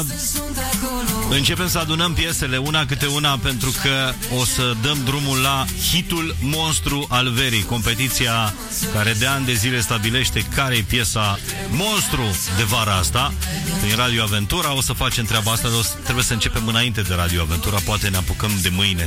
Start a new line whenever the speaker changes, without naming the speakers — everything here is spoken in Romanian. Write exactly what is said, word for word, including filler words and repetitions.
începem să adunăm piesele una câte una, pentru că o să dăm drumul la hitul monstru al verii, competiția care de ani de zile stabilește care e piesa monstru de vara asta din Radio Aventura. O să facem treaba asta, dar trebuie să începem înainte de Radio Aventura, poate ne apucăm de mâine